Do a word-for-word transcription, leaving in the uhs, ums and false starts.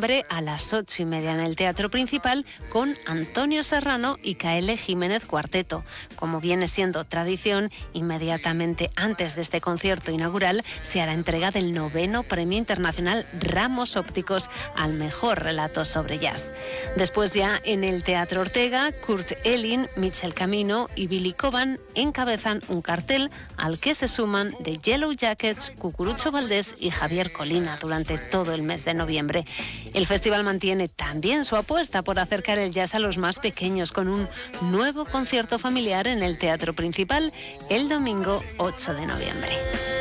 noviembre a las ocho y media en el Teatro Principal con Antonio Serrano y K L Jiménez Cuarteto. Como viene siendo tradición, inmediatamente antes de este concierto inaugural se hará entrega del noveno Premio Internacional Ramos Ópticos al mejor relato sobre jazz. Después ya en el Teatro Ortega, Kurt Elling, Michel Camino y Billy Coban encabezan un cartel al que se suman The Yellow Jackets, Cucurucho Valdés y Javier Colina durante todo el mes de noviembre. El festival mantiene también su apuesta por acercar el jazz a los más pequeños con un nuevo concierto familiar en el Teatro Principal el domingo ocho de noviembre.